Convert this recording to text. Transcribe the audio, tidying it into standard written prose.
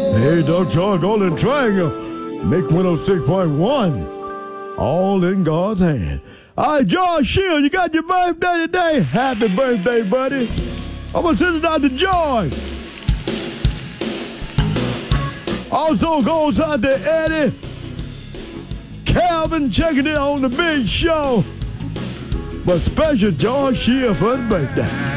Hey, Doug Joy, Golden Triangle. Make 106.1. All in God's hand. All right, Joy Shield, you got your birthday today. Happy birthday, buddy. I'm going to send it out to Joy. Also goes out to Eddie. Calvin checking in on the big show. But special Joy Shield for his birthday.